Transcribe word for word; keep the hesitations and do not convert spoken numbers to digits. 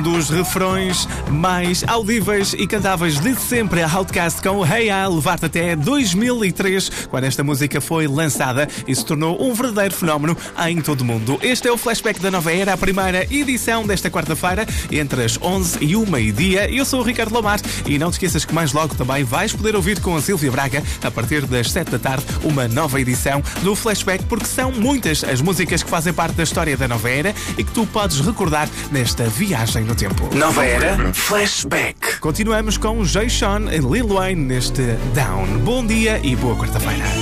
dos refrões mais audíveis e cantáveis de sempre. A Outkast com o Hey Ya, levar-te até dois mil e três, quando esta música foi lançada e se tornou um verdadeiro fenómeno em todo o mundo. Este é o Flashback da Nova Era, a primeira edição desta quarta-feira, entre as onze e o meio-dia. Eu sou o Ricardo Lomar e não te esqueças que mais logo também vais poder ouvir com a Silvia Braga, a partir das sete da tarde, uma nova edição do Flashback, porque são muitas as músicas que fazem parte da história da Nova Era e que tu podes recordar nesta viagem no tempo. Nova Era Flashback. Continuamos com Jay Sean e Lil Wayne neste Down. Bom dia e boa quarta-feira.